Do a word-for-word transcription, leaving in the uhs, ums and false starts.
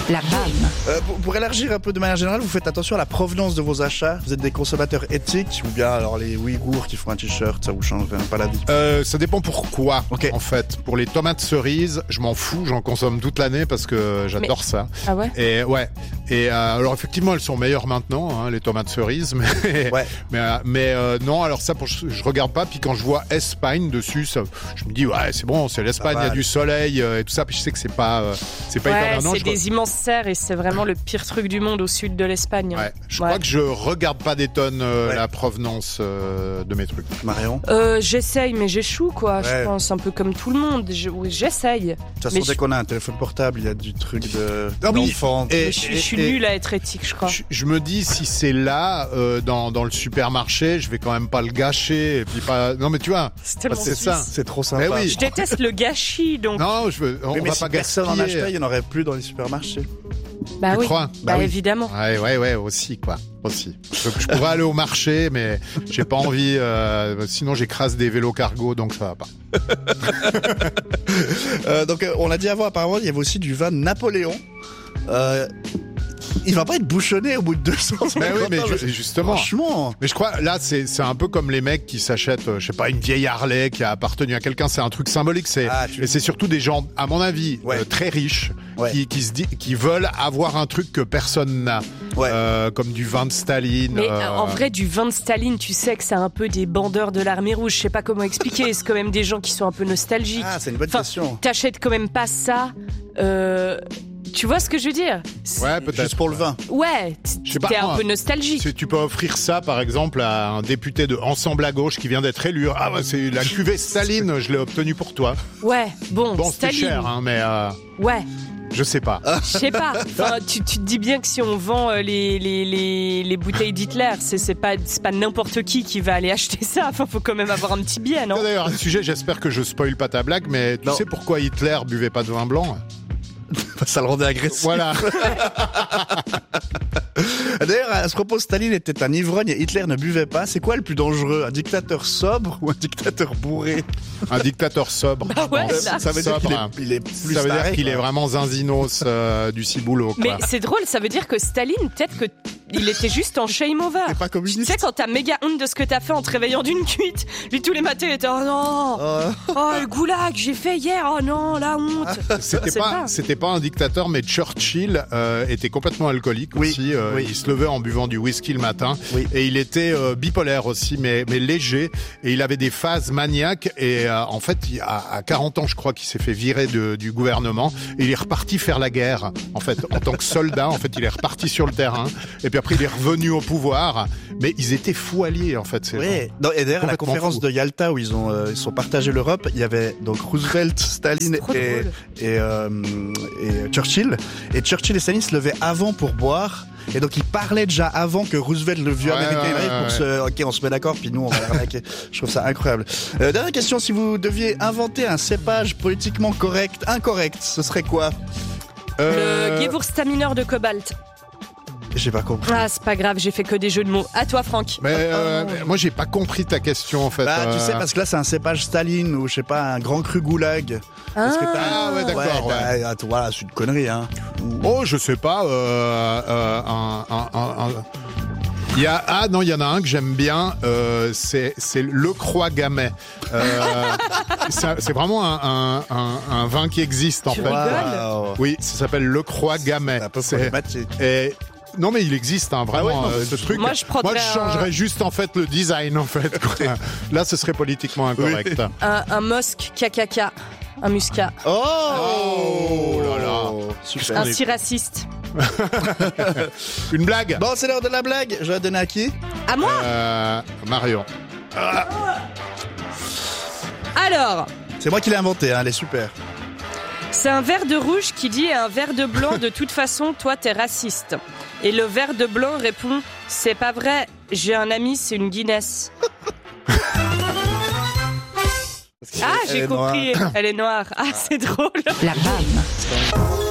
La B A M. Euh, pour, pour élargir un peu de manière générale, vous faites attention à la provenance de vos achats. Vous êtes des consommateurs éthiques ou bien alors les Ouïghours qui font un t-shirt, ça vous change vraiment pas la vie? Euh, ça dépend pourquoi, Ok. en fait. Pour les tomates cerises, je m'en fous, j'en consomme toute l'année parce que j'adore Mais- ça. Ah ouais? Et ouais. Et euh, alors effectivement, elles sont meilleures maintenant, hein, les tomates cerises, mais Ouais. mais, euh, mais euh, non. Alors ça, pour, je, je regarde pas. Puis quand je vois Espagne dessus, ça, je me dis ouais, c'est bon, c'est l'Espagne, il y a va. du soleil euh, et tout ça. Puis je sais que c'est pas, euh, c'est pas hyper Ouais, bien. Non, c'est je des immenses serres et c'est vraiment le pire truc du monde au sud de l'Espagne. Ouais, je Ouais. crois que je regarde pas des tonnes euh, Ouais. la provenance euh, de mes trucs. Marion? Euh, j'essaye, mais j'échoue, quoi. Ouais. Je pense un peu comme tout le monde. Je- oui, j'essaye. De toute façon, Mais dès je- qu'on a un téléphone portable, il y a du truc de Ah oui. d'enfant. Et- Mais je suis, je suis et- nulle à être éthique, je crois. Je, je me dis si c'est là euh, dans dans le supermarché, je vais quand même pas le gâcher et puis pas. Non mais tu vois, C'est tellement bah, c'est suisse. ça. C'est trop sympa. Eh oui. Je déteste le gâchis, donc. Non, je veux, on Oui, mais va si pas personne en gaspiller. achetait, il n'y en aurait plus dans les supermarchés. Bah Tu oui. crois Bah, Bah oui. évidemment. Ouais, ouais, ouais, aussi quoi, aussi. Donc, je pourrais aller au marché, mais j'ai pas envie. Euh, sinon, j'écrase des vélos cargo, donc ça va pas. Euh, donc, euh, on l'a dit avant, apparemment, il y avait aussi du vin Napoléon. Euh, il va pas être bouchonné au bout de deux cents Mais oui, mais ans, ju- justement. Franchement. Mais je crois, là, c'est c'est un peu comme les mecs qui s'achètent, euh, je sais pas, une vieille Harley qui a appartenu à quelqu'un. C'est un truc symbolique. C'est Ah, tu- et c'est surtout des gens, à mon avis, Ouais. euh, très riches, Ouais. qui qui se dit, qui veulent avoir un truc que personne n'a, Ouais. Euh, comme du vin de Staline. Mais euh, euh, en vrai, du vin de Staline, tu sais que c'est un peu des bandeurs de l'armée rouge. Je sais pas comment expliquer. C'est quand même des gens qui sont un peu nostalgiques. Ah, c'est une bonne Enfin, question. T'achètes quand même pas ça. euh, Tu vois ce que je veux dire? C'est- Ouais, peut-être. Juste pour le vin. Ouais, t- Je sais pas, t'es un moi. peu nostalgique. Si tu peux offrir ça, par exemple, à un député de Ensemble à gauche qui vient d'être élu. Ah, bah, c'est la cuvée Staline, je l'ai obtenue pour toi. Ouais, bon, Bon, c'était Staline. cher, hein, mais euh, Ouais, je sais pas. je sais pas. Enfin, tu, tu te dis bien que si on vend euh, les, les, les, les bouteilles d'Hitler, c'est c'est pas, c'est pas n'importe qui qui va aller acheter ça. Enfin, faut quand même avoir un petit bien, non? C'est d'ailleurs un sujet, j'espère que je spoil pas ta blague, mais tu Non. sais pourquoi Hitler buvait pas de vin blanc? Ça le rendait agressif. Voilà. D'ailleurs, à ce propos, Staline était un ivrogne et Hitler ne buvait pas. C'est quoi le plus dangereux? Un dictateur sobre ou un dictateur bourré? Un dictateur sobre. Ah ouais, je pense. là. Ça veut dire Sobre, qu'il hein. est, il est plus Ça veut dire taré, qu'il quoi. est vraiment zinzinos euh, du ciboulot, Mais quoi. c'est drôle, ça veut dire que Staline, peut-être que il était juste en shame over. C'est pas Tu communiste. sais, quand t'as méga honte de ce que t'as fait en te réveillant d'une cuite, lui tous les matins il était oh non, Euh, oh le goulag j'ai fait hier, oh non la honte. C'était c'est pas, pas. c'était pas un dictateur, mais Churchill euh, était complètement alcoolique Oui, aussi. euh, oui. Il se levait en buvant du whisky le matin. Oui. Et il était euh, bipolaire aussi, mais, mais léger. Et il avait des phases maniaques. Et euh, en fait, il, à, à quarante ans, je crois qu'il s'est fait virer de, du gouvernement. Et il est reparti faire la guerre. En fait, en tant que soldat, en fait, il est reparti sur le terrain. Et puis après, il est revenu au pouvoir. Mais ils étaient fous alliés, en fait. Ces gens. Oui, non, et d'ailleurs, à la Complètement conférence fou. de Yalta où ils ont euh, ils sont partagés l'Europe, il y avait donc Roosevelt, Staline C'est trop et, drôle. et, euh, et Churchill. Et Churchill et Staline se levaient avant pour boire. Et donc ils parlaient déjà avant que Roosevelt, le vieux Ouais, américain, ouais, arrive ouais, pour se... Ok, on se met d'accord, puis nous on va l'arnaquer. Je trouve ça incroyable. Euh, dernière question, si vous deviez inventer un cépage politiquement correct, incorrect, ce serait quoi? Euh, Le Gewürztraminer de cobalt. J'ai pas compris. Ah c'est pas grave, j'ai fait que des jeux de mots. À toi Franck. Mais euh, moi, j'ai pas compris ta question, en fait. Bah, tu Euh, sais, parce que là, c'est un cépage Staline ou, je sais pas, un grand cru goulag. Parce que t'as- Ah, ouais, d'accord, ouais. t'as- attends, voilà, c'est une connerie, hein. Oh, je sais pas. Euh, euh, un, un, un, un- Il y a ah non, il y en a un que j'aime bien. Euh, c'est c'est le Croix Gamay. Euh, c'est un- c'est vraiment un, un, un, un vin qui existe en Tu fait. rigoles Waouh. Oui, ça s'appelle le Croix Gamay. C'est un peu C'est- problématique. et non mais il existe hein, vraiment Ah ouais, non, euh, mais ce je- truc. Moi, je prendrais Moi, je changerais un- juste en fait le design en fait. quoi. Là, ce serait politiquement incorrect. Un, un Mosque K K K. Un muscat. Oh, Oh là là. Super. Un si raciste. Une blague. Bon, c'est l'heure de la blague. Je vais la donner à qui? À moi Euh, Marion. Alors, C'est moi qui l'ai inventé, hein, elle est super. c'est un verre de rouge qui dit à un verre de blanc de toute façon, toi t'es raciste. Et le verre de blanc répond c'est pas vrai, j'ai un ami, c'est une Guinness. Ah, Elle j'ai est noire. compris, elle est noire. Ah, c'est drôle. La B A M.